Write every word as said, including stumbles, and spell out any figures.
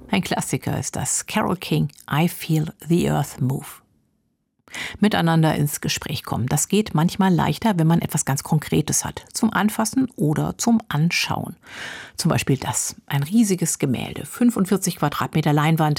Ein Klassiker ist das Carole King, I Feel the Earth Move. Miteinander ins Gespräch kommen. Das geht manchmal leichter, wenn man etwas ganz Konkretes hat. Zum Anfassen oder zum Anschauen. Zum Beispiel das. Ein riesiges Gemälde. fünfundvierzig Quadratmeter Leinwand.